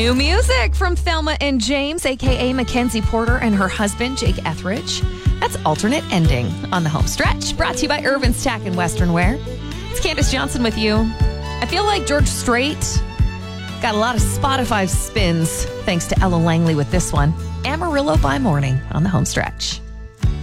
New music from Thelma and James, a.k.a. Mackenzie Porter and her husband, Jake Etheridge. That's Alternate Ending on the home stretch. Brought to you by Irvin's Tack and Western Wear. It's Candace Johnson with you. I feel like George Strait got a lot of Spotify spins thanks to Ella Langley with this one. Amarillo by Morning on the home stretch.